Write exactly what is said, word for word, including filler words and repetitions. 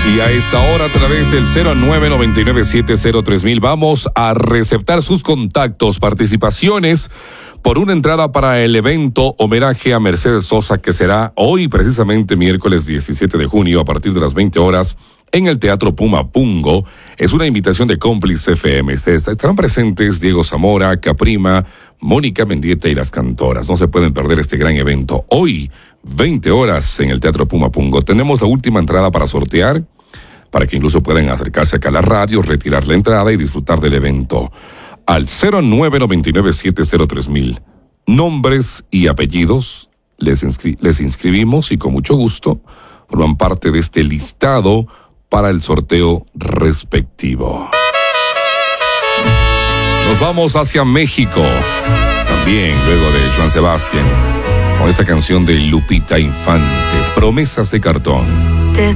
Y a esta hora, a través del cero nueve nueve nueve siete cero tres mil, vamos a receptar sus contactos, participaciones por una entrada para el evento homenaje a Mercedes Sosa, que será hoy, precisamente miércoles diecisiete de junio, a partir de las veinte horas, en el Teatro Puma Pungo. Es una invitación de Cómplice F M. Estarán presentes Diego Zamora, Caprima, Mónica Mendieta y las Cantoras. No se pueden perder este gran evento. Hoy, veinte horas, en el Teatro Puma Pungo. Tenemos la última entrada para sortear, para que incluso puedan acercarse acá a la radio, retirar la entrada y disfrutar del evento. Al cero nueve nueve nueve siete cero tres mil. Nombres y apellidos les, inscri- les inscribimos y con mucho gusto forman parte de este listado para el sorteo respectivo. Nos vamos hacia México, también luego de Joan Sebastián, con esta canción de Lupita Infante, Promesas de Cartón.